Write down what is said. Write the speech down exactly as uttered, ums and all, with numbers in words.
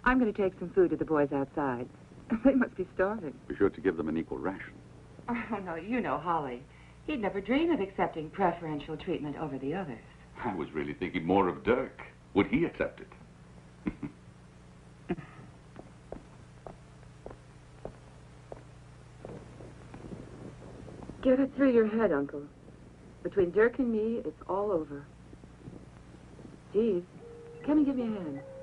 I'm going to take some food to the boys outside. They must be starving. Be sure to give them an equal ration. Oh, no, you know Holly. He'd never dream of accepting preferential treatment over the others. I was really thinking more of Dirk. Would he accept it? Get it through your head, Uncle. Between Dirk and me, it's all over. Jeeves, come and give me a hand.